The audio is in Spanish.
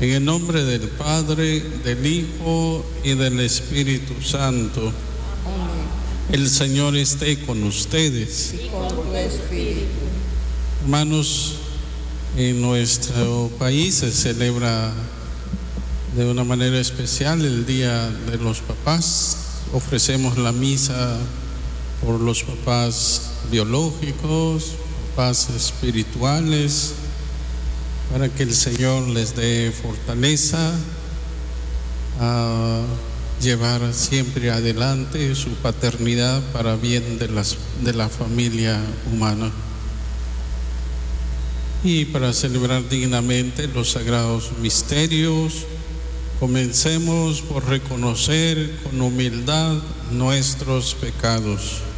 En el nombre del Padre, del Hijo y del Espíritu Santo. Amén. El Señor esté con ustedes. Y con tu espíritu. Hermanos, en nuestro país se celebra de una manera especial el Día de los Papás. Ofrecemos la misa por los papás biológicos, papás espirituales, para que el Señor les dé fortaleza a llevar siempre adelante su paternidad para bien de la familia humana. Y para celebrar dignamente los sagrados misterios, comencemos por reconocer con humildad nuestros pecados.